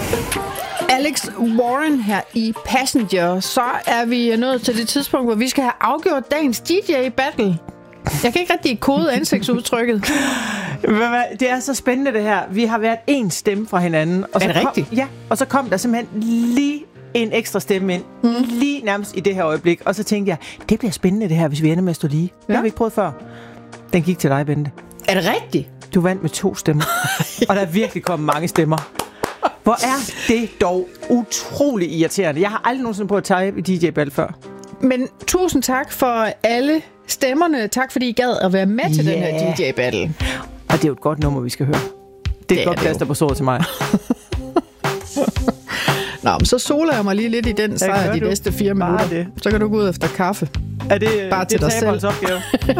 Alex Warren her i Passenger. Så er vi nået til det tidspunkt, hvor vi skal have afgjort dagens DJ-battle. Jeg kan ikke rigtig kode ansigtsudtrykket. Det er så spændende det her. Vi har været en stemme fra hinanden. Og så er det rigtigt? Ja, og så kom der simpelthen lige en ekstra stemme ind. Lige nærmest i det her øjeblik. Og så tænkte jeg, det bliver spændende det her, hvis vi ender med at stå lige. Det har vi ikke prøvet før. Den gik til dig, Bente. Er det rigtigt? Du vandt med 2 stemmer. Og der er virkelig kommet mange stemmer. Hvor er det dog utrolig irriterende. Jeg har aldrig nogensinde prøvet at tage i DJ-battle før. Men tusind tak for alle stemmerne. Tak fordi I gad at være med til den her DJ-battle. Og det er jo et godt nummer, vi skal høre. Det er et godt plaster på såret til mig. Nå, men så soler jeg mig lige lidt i den sejr de næste 4 minutter. Så kan du gå ud efter kaffe. Er det bare til dig selv. Opgave?